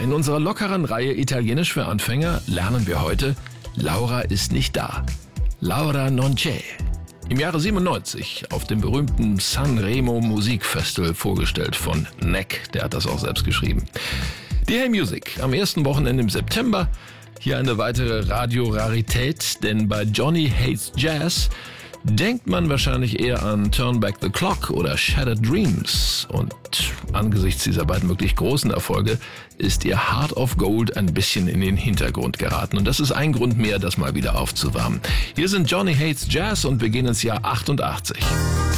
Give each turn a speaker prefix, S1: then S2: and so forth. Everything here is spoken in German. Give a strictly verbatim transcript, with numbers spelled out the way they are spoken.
S1: in unserer lockeren Reihe Italienisch für Anfänger lernen wir heute Laura ist nicht da. Laura non c'è. Im Jahre siebenundneunzig auf dem berühmten Sanremo Musikfestival vorgestellt von Neck, der hat das auch selbst geschrieben. Die Hey Music am ersten Wochenende im September. Hier eine weitere Radio-Rarität, denn bei Johnny Hates Jazz denkt man wahrscheinlich eher an Turn Back the Clock oder Shattered Dreams. Und angesichts dieser beiden wirklich großen Erfolge ist ihr Heart of Gold ein bisschen in den Hintergrund geraten. Und das ist ein Grund mehr, das mal wieder aufzuwärmen. Hier sind Johnny Hates Jazz und wir gehen ins Jahr achtundachtzig.